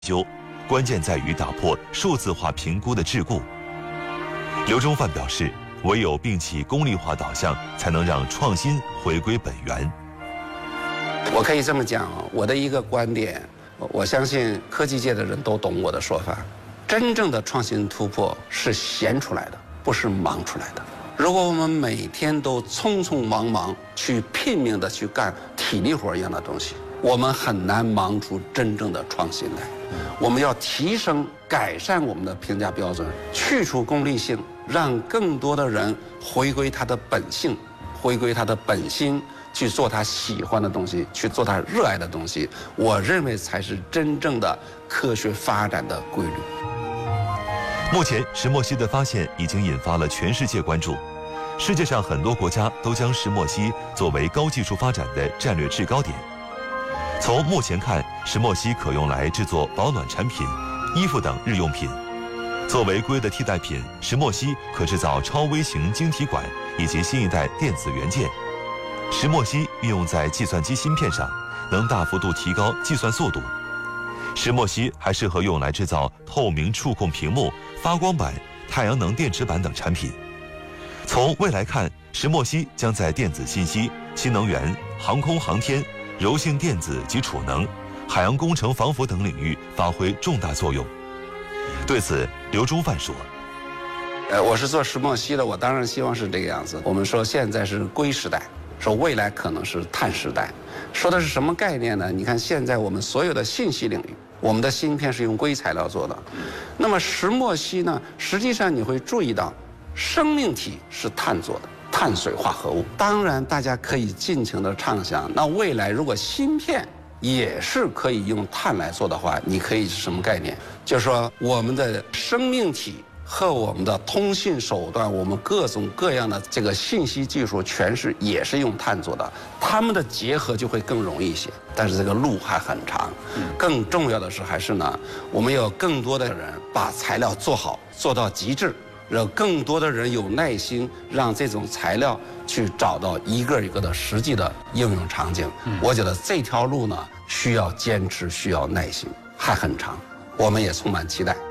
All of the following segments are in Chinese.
修，关键在于打破数字化评估的桎梏。刘忠范表示，唯有摒弃功利化导向，才能让创新回归本源。 我可以这么讲，我的一个观点，我相信科技界的人都懂我的说法。真正的创新突破是闲出来的，不是忙出来的。如果我们每天都匆匆忙忙去拼命的去干体力活一样的东西，我们很难忙出真正的创新来。我们要提升、改善我们的评价标准，去除功利性，让更多的人回归他的本性，回归他的本心，去做他喜欢的东西，去做他热爱的东西。我认为才是真正的科学发展的规律。 目前，石墨烯的发现已经引发了全世界关注。世界上很多国家都将石墨烯作为高技术发展的战略制高点。从目前看，石墨烯可用来制作保暖产品、衣服等日用品。作为硅的替代品，石墨烯可制造超微型晶体管以及新一代电子元件。石墨烯运用在计算机芯片上，能大幅度提高计算速度。石墨烯还适合用来制造透明触控屏幕、发光板、太阳能电池板等产品。从未来看，石墨烯将在电子信息、新能源、航空航天、柔性电子及储能、海洋工程防腐等领域发挥重大作用。对此，刘忠范说：“ 我是做石墨烯的，我当然希望是这个样子。我们说现在是硅时代，说未来可能是碳时代。说的是什么概念呢？你看现在我们所有的信息领域，我们的芯片是用硅材料做的。那么石墨烯呢，实际上你会注意到，生命体是碳做的，碳水化合物。当然，大家可以尽情的畅想，那未来如果芯片也是可以用碳来做的话，你可以是什么概念？就是说我们的生命体和我们的通信手段，我们各种各样的这个信息技术也是用碳做的，它们的结合就会更容易一些。但是这个路还很长，更重要的是还是呢，我们有更多的人把材料做好，做到极致，让更多的人有耐心，让这种材料去找到一个一个的实际的应用场景。我觉得这条路呢，需要坚持，需要耐心，还很长，我们也充满期待。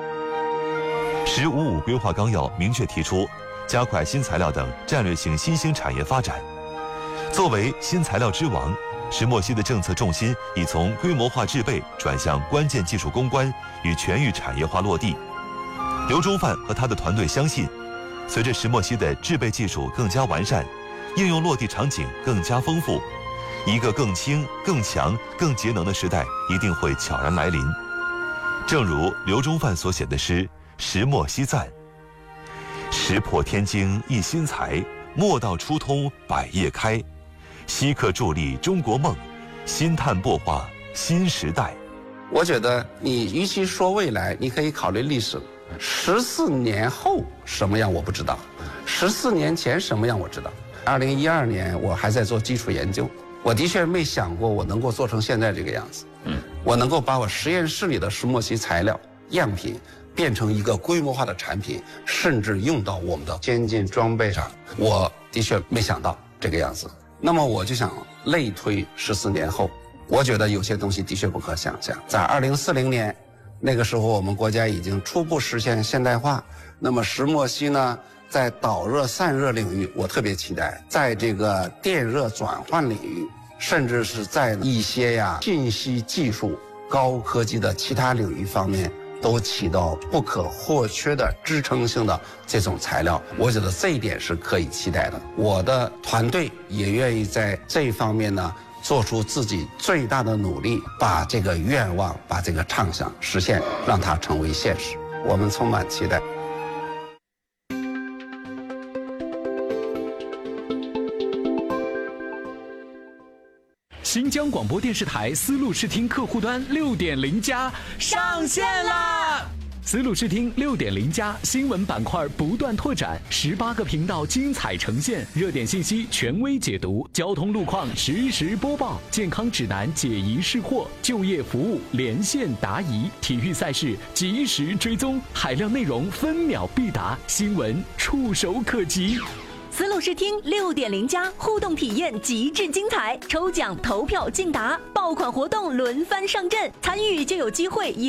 “15+5”规划纲要明确提出，加快新材料等战略性新兴产业发展。作为新材料之王，石墨烯的政策重心已从规模化制备转向关键技术攻关与全域产业化落地。刘忠范和他的团队相信，随着石墨烯的制备技术更加完善，应用落地场景更加丰富，一个更轻、更强、更节能的时代一定会悄然来临。正如刘忠范所写的诗《石墨烯赞》：“石破天惊一新材，墨道初通百业开。稀刻助力中国梦，新碳擘画新时代。” 我觉得你与其说未来，你可以考虑历史。14年后什么样我不知道，14年前什么样我知道。2012年我还在做基础研究，我的确没想过我能够做成现在这个样子。我能够把我实验室里的石墨烯材料样品变成一个规模化的产品，甚至用到我们的先进装备上，我的确没想到这个样子。那么我就想类推14年后，我觉得有些东西的确不可想象。在2040年那个时候，我们国家已经初步实现现代化。那么石墨烯呢，在导热散热领域，我特别期待；在这个电热转换领域，甚至是在一些信息技术、高科技的其他领域方面，都起到不可或缺的支撑性的这种材料。我觉得这一点是可以期待的。我的团队也愿意在这一方面呢，做出自己最大的努力，把这个愿望、把这个畅想实现，让它成为现实。我们充满期待。 新疆广播电视台丝路视听客户端6.0+上线啦！丝路视听6.0+新闻板块不断拓展，18个频道精彩呈现，热点信息权威解读，交通路况实时播报，健康指南解疑释惑，就业服务连线答疑，体育赛事及时追踪，海量内容分秒必达，新闻触手可及。 思路视听6.0+互动体验极致精彩，抽奖投票竞答，爆款活动轮番上阵，参与就有机会